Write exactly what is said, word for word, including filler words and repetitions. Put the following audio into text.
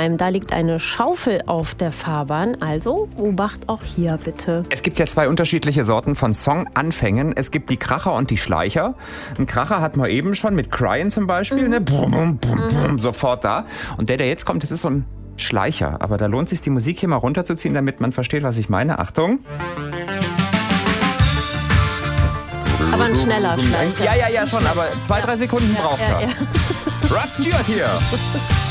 Mannheim. Da liegt eine Schaufel auf der Fahrbahn. Also Obacht auch hier bitte. Es gibt ja zwei unterschiedliche Sorten von Songanfängen. Es gibt die Kracher und die Schleicher. Ein Kracher hat man eben schon mit Cryin zum Beispiel. Mhm. Ne? Bum, bum, bum, bum, sofort da. Und der, der jetzt kommt, das ist so ein Schleicher. Aber da lohnt es sich, die Musik hier mal runterzuziehen, damit man versteht, was ich meine. Achtung. Aber ein schneller Schleicher. Ja, ja, ja, schon, aber zwei, drei Sekunden ja, braucht ja, er. ja. Rod Stewart hier.